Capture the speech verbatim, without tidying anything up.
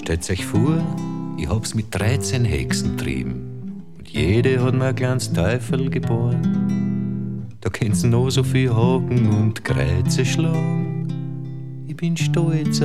Stellt euch vor, ich hab's mit dreizehn Hexen trieben und jede hat mir ein kleines Teufel geboren. Da könnt's noch so viel Haken und Kreuze schlagen. Ich bin stolz